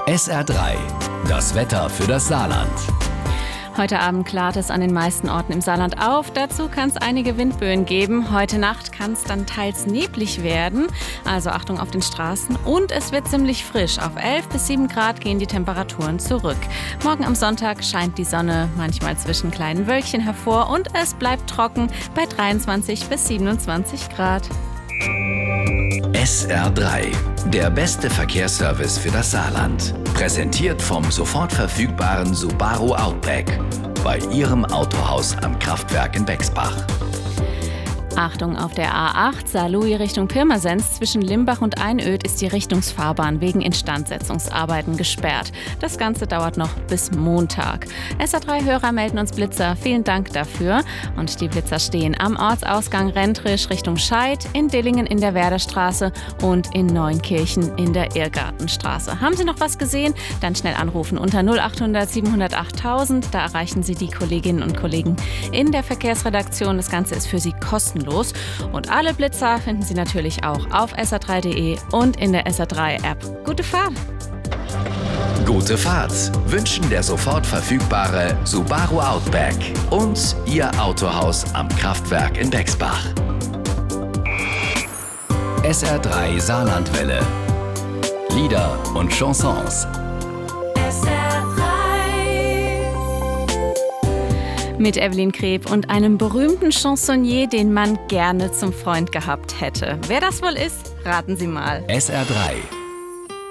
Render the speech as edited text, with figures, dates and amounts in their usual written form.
SR3, das Wetter für das Saarland. Heute Abend klart es an den meisten Orten im Saarland auf. Dazu kann es einige Windböen geben. Heute Nacht kann es dann teils neblig werden. Also Achtung auf den Straßen. Und es wird ziemlich frisch. Auf 11 bis 7 Grad gehen die Temperaturen zurück. Morgen am Sonntag scheint die Sonne manchmal zwischen kleinen Wölkchen hervor. Und es bleibt trocken bei 23 bis 27 Grad. SR3, der beste Verkehrsservice für das Saarland. Präsentiert vom sofort verfügbaren Subaru Outback. Bei Ihrem Autohaus am Kraftwerk in Bexbach. Achtung, auf der A8 Saarlouis Richtung Pirmasens zwischen Limbach und Einöd ist die Richtungsfahrbahn wegen Instandsetzungsarbeiten gesperrt. Das Ganze dauert noch bis Montag. SR3-Hörer melden uns Blitzer. Vielen Dank dafür. Und die Blitzer stehen am Ortsausgang Rentrisch Richtung Scheid, in Dillingen in der Werderstraße und in Neunkirchen in der Irrgartenstraße. Haben Sie noch was gesehen? Dann schnell anrufen unter 0800 700 8000. Da erreichen Sie die Kolleginnen und Kollegen in der Verkehrsredaktion. Das Ganze ist für Sie kostenlos. Und alle Blitzer finden Sie natürlich auch auf sr3.de und in der SR3-App. Gute Fahrt! Gute Fahrt wünschen der sofort verfügbare Subaru Outback und Ihr Autohaus am Kraftwerk in Bexbach. SR3 Saarlandwelle. Lieder und Chansons. Mit Evelyn Kreb und einem berühmten Chansonnier, den man gerne zum Freund gehabt hätte. Wer das wohl ist, raten Sie mal. SR3